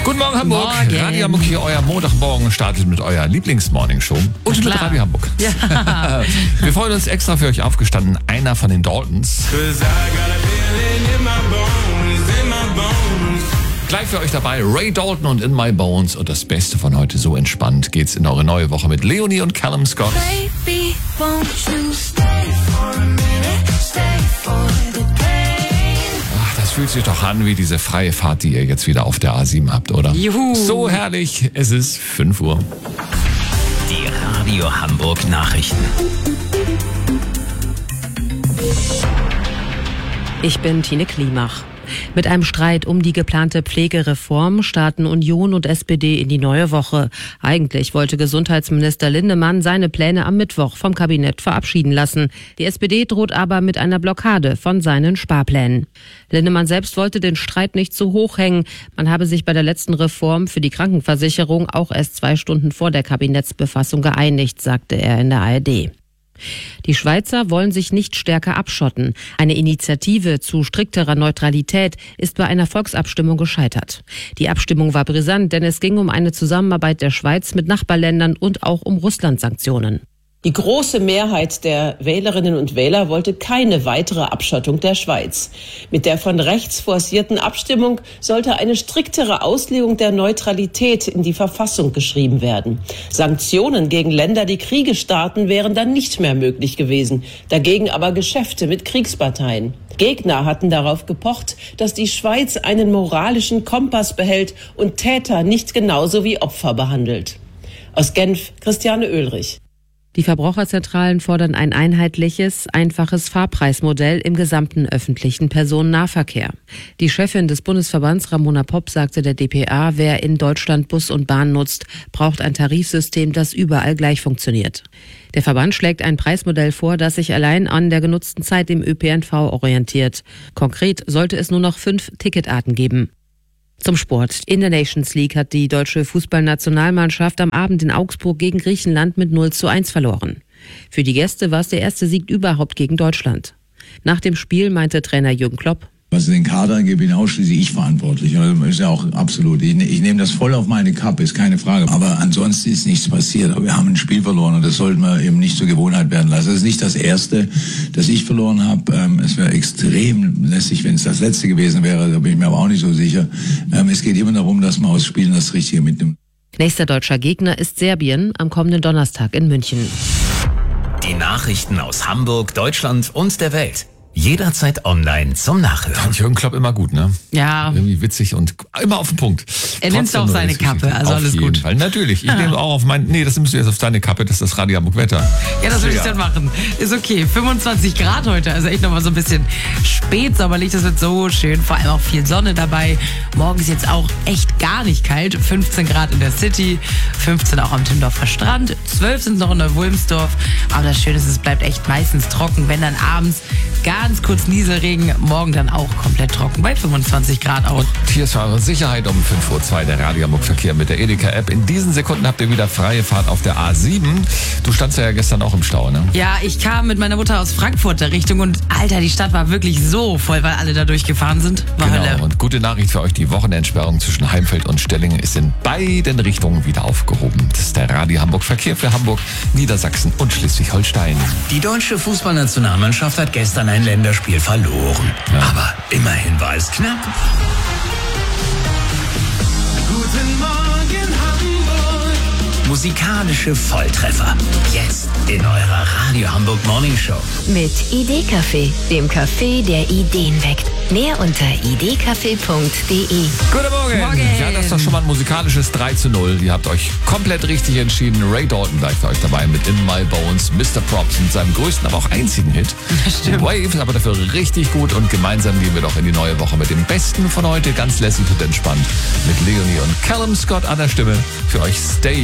Guten Morgen, Hamburg. Morgen. Radio Hamburg hier, euer Montagmorgen startet mit eurer Lieblings-Morning-Show. Und mit Radio Hamburg. Ja. Wir freuen uns extra für euch aufgestanden. Einer von den Daltons. Gleich für euch dabei Ray Dalton und In My Bones. Und das Beste von heute, so entspannt geht's in eure neue Woche mit Leonie und Callum Scott. Baby, won't you stay for a minute, stay for the pain. Ach, das fühlt sich doch an wie diese freie Fahrt, die ihr jetzt wieder auf der A7 habt, oder? Juhu. So herrlich, es ist 5 Uhr. Die Radio Hamburg Nachrichten. Ich bin Tine Klimach. Mit einem Streit um die geplante Pflegereform starten Union und SPD in die neue Woche. Eigentlich wollte Gesundheitsminister Lindemann seine Pläne am Mittwoch vom Kabinett verabschieden lassen. Die SPD droht aber mit einer Blockade von seinen Sparplänen. Lindemann selbst wollte den Streit nicht zu hoch hängen. Man habe sich bei der letzten Reform für die Krankenversicherung auch erst 2 Stunden vor der Kabinettsbefassung geeinigt, sagte er in der ARD. Die Schweizer wollen sich nicht stärker abschotten. Eine Initiative zu strikterer Neutralität ist bei einer Volksabstimmung gescheitert. Die Abstimmung war brisant, denn es ging um eine Zusammenarbeit der Schweiz mit Nachbarländern und auch um Russland-Sanktionen. Die große Mehrheit der Wählerinnen und Wähler wollte keine weitere Abschottung der Schweiz. Mit der von rechts forcierten Abstimmung sollte eine striktere Auslegung der Neutralität in die Verfassung geschrieben werden. Sanktionen gegen Länder, die Kriege starten, wären dann nicht mehr möglich gewesen. Dagegen aber Geschäfte mit Kriegsparteien. Gegner hatten darauf gepocht, dass die Schweiz einen moralischen Kompass behält und Täter nicht genauso wie Opfer behandelt. Aus Genf, Christiane Oehlrich. Die Verbraucherzentralen fordern ein einheitliches, einfaches Fahrpreismodell im gesamten öffentlichen Personennahverkehr. Die Chefin des Bundesverbands Ramona Popp sagte der dpa, wer in Deutschland Bus und Bahn nutzt, braucht ein Tarifsystem, das überall gleich funktioniert. Der Verband schlägt ein Preismodell vor, das sich allein an der genutzten Zeit im ÖPNV orientiert. Konkret sollte es nur noch 5 Ticketarten geben. Zum Sport. In der Nations League hat die deutsche Fußballnationalmannschaft am Abend in Augsburg gegen Griechenland mit 0:1 verloren. Für die Gäste war es der erste Sieg überhaupt gegen Deutschland. Nach dem Spiel meinte Trainer Jürgen Klopp: Was den Kader angeht, bin ausschließlich ich verantwortlich. Also ist ja auch absolut. Ich nehme das voll auf meine Kappe, ist keine Frage. Aber ansonsten ist nichts passiert. Aber wir haben ein Spiel verloren und das sollten wir eben nicht zur Gewohnheit werden lassen. Das ist nicht das erste, das ich verloren habe. Es wäre extrem lästig, wenn es das letzte gewesen wäre. Da bin ich mir aber auch nicht so sicher. Es geht immer darum, dass man aus Spielen das Richtige mitnimmt. Nächster deutscher Gegner ist Serbien am kommenden Donnerstag in München. Die Nachrichten aus Hamburg, Deutschland und der Welt. Jederzeit online zum Nachhören. Und Jürgen Klopp immer gut, ne? Ja. Irgendwie witzig und immer auf den Punkt. Er nimmt auch seine Kappe, also auf alles jeden gut. Fall. Natürlich. Ich nehme auch auf das nimmst du jetzt auf deine Kappe, das ist das Radio Hamburg Wetter. Ja, das würde ich dann machen. Ist okay. 25 Grad heute, also echt nochmal so ein bisschen spätsommerlich. Das wird so schön, vor allem auch viel Sonne dabei. Morgens jetzt auch echt gar nicht kalt. 15 Grad in der City, 15 auch am Timmendorfer Strand, 12 sind noch in der Wulmsdorf. Aber das Schöne ist, es bleibt echt meistens trocken, wenn dann abends ganz kurz Nieselregen, morgen dann auch komplett trocken, bei 25 Grad auch. Und hier ist für eure Sicherheit um 5:02 Uhr der Radio Hamburg Verkehr mit der Edeka-App. In diesen Sekunden habt ihr wieder freie Fahrt auf der A7. Du standst ja gestern auch im Stau, ne? Ja, ich kam mit meiner Mutter aus Frankfurter Richtung und Alter, die Stadt war wirklich so voll, weil alle da durchgefahren sind. War Hölle. Genau, und gute Nachricht für euch, die Wochenendsperrung zwischen Heimfeld und Stellingen ist in beiden Richtungen wieder aufgehoben. Das ist der Radio Hamburg Verkehr für Hamburg, Niedersachsen und Schleswig-Holstein. Die deutsche Fußballnationalmannschaft hat gestern ein Länderspiel verloren. Ja. Aber immerhin war es knapp. Guten Morgen, Hamburg. Musikalische Volltreffer. Jetzt in eurer Radio Hamburg Morning Show. Mit Idee-Café, dem Café, der Ideen weckt. Mehr unter idecafé.de. Guten Morgen. Ja, das ist doch schon mal ein musikalisches 3:0. Ihr habt euch komplett richtig entschieden. Ray Dalton gleich für euch dabei mit In My Bones, Mr. Props mit seinem größten, aber auch einzigen Hit. Stimmt. Wave, aber dafür richtig gut und gemeinsam gehen wir doch in die neue Woche mit dem Besten von heute, ganz lässig und entspannt. Mit Leonie und Callum Scott an der Stimme. Für euch Stay